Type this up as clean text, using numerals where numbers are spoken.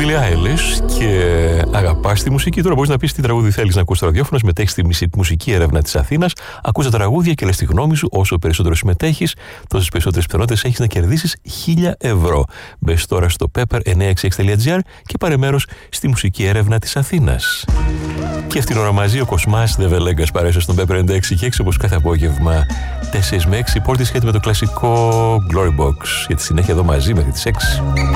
Billie Eilish και αγαπάς τη μουσική. Τώρα μπορείς να πεις τι τραγούδι θέλεις να ακούσεις στο ραδιόφωνο, συμμετέχεις στη μουσική έρευνα της Αθήνας, ακούς τα τραγούδια και λες τη γνώμη σου. Όσο περισσότερο συμμετέχεις, τόσες περισσότερες πιθανότητες έχεις να κερδίσεις 1.000 ευρώ. Μπες τώρα στο pepper966.gr και πάρε μέρος στη μουσική έρευνα της Αθήνας. Και αυτήν την ώρα μαζί ο Κοσμάς Δεβελέγκας παρέσαι στον Pepper 96 όπως κάθε απόγευμα 4 με 6 Portishead με το κλασικό Glory Box. Για τη συνέχεια εδώ μαζί μέχρι τις 6.